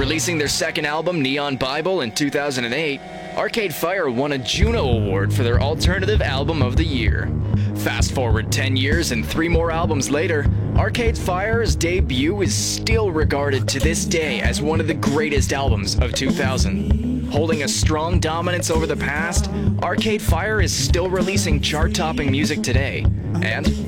Releasing their second album, Neon Bible, in 2008, Arcade Fire won a Juno Award for their Alternative Album of the Year. Fast forward 10 years and 3 more albums later, Arcade Fire's debut is still regarded to this day as one of the greatest albums of 2000. Holding a strong dominance over the past, Arcade Fire is still releasing chart-topping music today, and